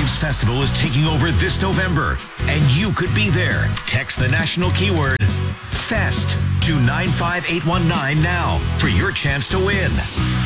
Games Festival is taking over this November, and you could be there. Text the national keyword FEST to 95819 now for your chance to win.